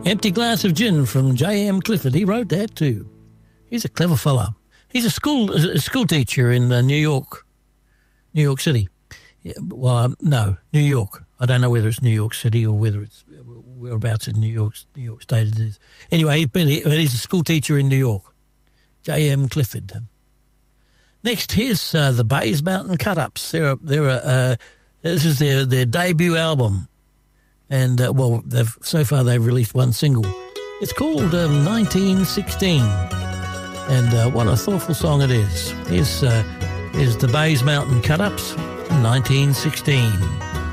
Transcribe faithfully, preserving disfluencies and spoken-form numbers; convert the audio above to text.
Empty Glass of Gin from J M Clifford. He wrote that too. He's a clever fella. He's a school a school teacher in uh, New York, New York City. Yeah, well, um, no, New York. I don't know whether it's New York City or whether it's whereabouts in New York, New York State it is. Anyway, he's, been, he's a school teacher in New York. J M Clifford. Next, here's uh, the Bays Mountain Cut-Ups. They're, they're, uh, this is their, their debut album. And, uh, well, they've so far they've released one single. It's called um, nineteen sixteen. And uh, what a thoughtful song it is. Here's, uh, here's the Bays Mountain Cut-Ups, nineteen sixteen.